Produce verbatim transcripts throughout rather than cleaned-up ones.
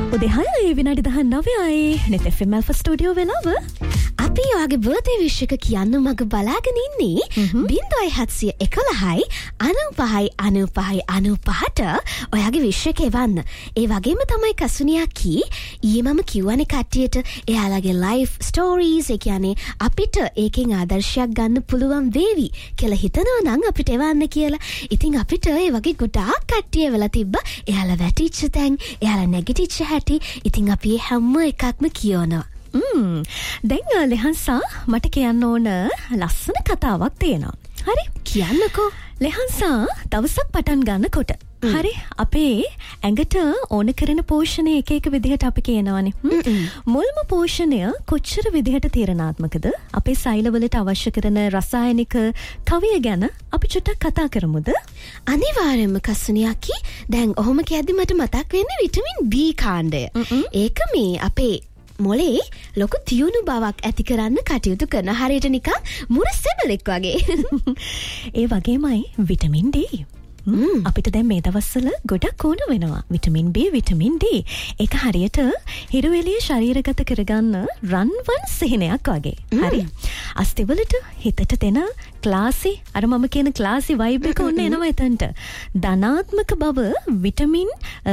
උදේ හය විනාඩි දහනවයයි net F M Alpha studio වෙලාව. අපි ඔයාගේ බර්ත්ඩේ විශ් එක කියන්න මග බලාගෙන ඉන්නේ බිංදුවයි හත්සිය එකොළහයි අනූපහයි අනූපහයි අනූපහට ඔයාගේ විශ් එක එවන්න. ඒ වගේම තමයි කසුනියා කී ඊයේ මම කිව්වනේ කට්ටියට එයාලගේ ලයිෆ් ස්ටෝරීස් ඒ කියන්නේ අපිට ඒකෙන් ආදර්ශයක් ගන්න පුළුවන් වේවි කියලා හිතනවා නම් අපිට එවන්න කියලා. ඉතින් අපිට ඒ වගේ ගොඩාක් කට්ටිය වෙලා තිබ්බා. එයාලා වැටිච්ච තැන්, එයාලා නැගිටිච්ච හැටි. ඉතින් අපි හැම එකක්ම කියනවා. ම්ම් දැන් ලෙහන්සා මට කියන්න ඕන ලස්සන කතාවක් තියෙනවා. හරි කියන්නකෝ. ලෙහන්සා දවසක් පටන් ගන්නකොට හරි අපේ ඇඟට ඕන කරන පෝෂණය එක එක විදිහට අපි කියනවානේ. මුල්ම පෝෂණය කොච්චර විදිහට තීරණාත්මකද? අපේ සෛලවලට අවශ්‍ය කරන රසායනික කවිය ගැන අපි චුට්ටක් කතා කරමුද? අනිවාර්යයෙන්ම කසුනියාකි. දැන් ඔහොම කියද්දි මට මතක් වෙන්නේ විටමින් B කාණ්ඩය. ඒක මේ අපේ මොලේ ලොකු තියුණු බවක් ඇති කරන්න කටයුතු කරන හරියට නිකන් මුර සෙබලෙක් වගේ. ඒ වගේමයි විටමින් D. අපිට දැන් මේ දවස්වල ගොඩක් ඕන වෙනවා විටමින් B, විටමින් D. ඒක හරියට හිරු එළිය ශරීරගත කරගන්න රන්වන් සිහිනයක් වගේ. හරි. අස්තිවලට හිතට දෙන ක්ලාසි අර මම කියන ක්ලාසි වයිබ් එක ඔන්න එනවා එතනට. ධනාත්මක බව විටමින්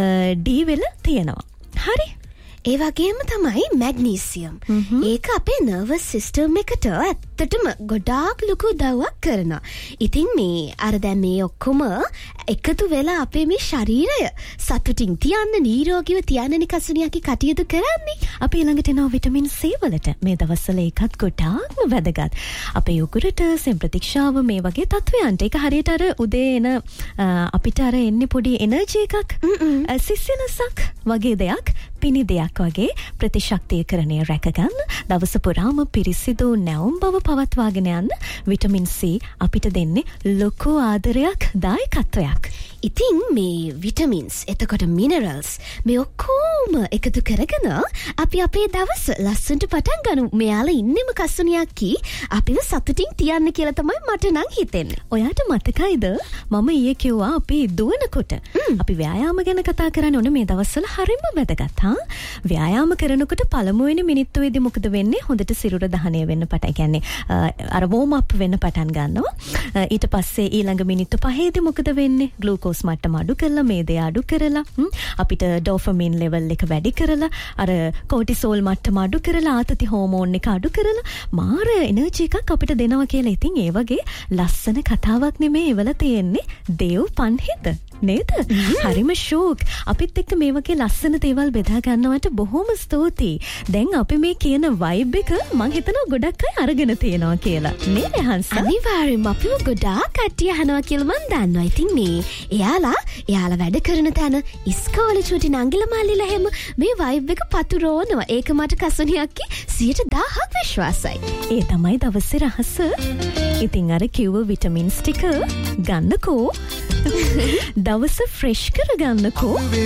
D වල තියෙනවා. හරි. ඒ වගේම තමයි මැග්නීසියම්. ඒක අපේ නර්වස් සිස්ටම් එකට ඇත්තටම ගොඩාක් ලොකු උදව්වක් කරනවා. ඉතින් මේ අර දැන් මේ ඔක්කොම එකතු වෙලා අපේ මේ ශරීරය සතුටින් තියන්න, නිරෝගීව තියන්නනේ කසුනියාකි කටයුතු කරන්නේ. අපි ළඟට එනවා විටමින් C වලට. මේ දවස්වල ඒකත් ගොඩාක්ම වැදගත්. අපේ උගුරට සෙම් ප්‍රතික්ෂාව මේ වගේ තත්වයන්ට ඒක හරියට අර උදේ එන අපිට අර එන්නේ පොඩි එනර්ජි එකක්, සිසිලසක් වගේ දෙයක්, පිණි දෙයක් වගේ ප්‍රතිශක්තියකරණය රැකගන්න, දවස පුරාම පිරිසිදු නැවුම් බව පවත්වාගෙන යන්න විටමින් C අපිට දෙන්නේ ලොකු ආදරයක්, දායකත්වයක්. ඉතින් මේ විටමින්ස්, එතකොට මිනරල්ස් මේ ඔක්කොම එකතු කරගෙන අපි අපේ දවස ලස්සනට පටන් ගමු. මෙයාලා ඉන්නෙම කසුනියාකි අපිව සතුටින් තියන්න කියලා තමයි මට නම් හිතෙන්නේ. ඔයාට මතකයිද මම ඊයේ කිව්වා අපි දුවනකොට අපි ව්‍යායාම ගැන කතා කරන්නේ. ඔන්න මේ දවස්වල හරිම වැදගත්. හා ව්‍යායාම කරනකොට පළමුවෙනි මිනිත්තුවේදී මොකද වෙන්නේ? හොඳට සිරුර දහනය වෙන්න පටන් කියන්නේ අර වෝම් අප් වෙන්න පටන් ගන්නවා. ඊට පස්සේ ඊළඟ මිනිත්තු පහේදී මොකද වෙන්නේ? ග්ලූකෝස් මට්ටම අඩු කරලා, මේදය අඩු කරලා, අපිට ඩෝපමින් ලෙවල් එක වැඩි කරලා, අර කෝටිසෝල් මට්ටම අඩු කරලා, ආතති හෝමෝන් එක අඩු කරලා මාර එනර්ජි එකක් අපිට දෙනවා කියලා. ඉතින් ඒ වගේ ලස්සන කතාවක් නෙමෙයි එවල තියෙන්නේ. දේව් පන්හිද නේද? හරිම ෂෝක්. අපිත් එක්ක මේ වගේ ලස්සන දේවල් බෙදා ගන්නවට බොහොම ස්තුතියි. දැන් අපි මේ කියන වයිබ් එක මං හිතනවා ගොඩක් අය අරගෙන තියෙනවා කියලා. නේද හංස? අනිවාර්යයෙන්ම අපිව ගොඩාක් කට්ටිය අහනවා කියලා මං දන්නවා. ඉතින් මේ එයාලා එයාලා වැඩ කරන තැන ඉස්කෝලේ චුටි නංගිලා මාලිලා හැම මේ වයිබ් එක පතුරවනවා. ඒක මට කසුනියාකි සියයට දහයක් විශ්වාසයි. ඒ තමයි දවසේ රහස. ඉතින් අර කිව්ව විටමින්ස් ටික ගන්නකෝ. දවස ෆ්‍රෙෂ් කරගන්නකෝ.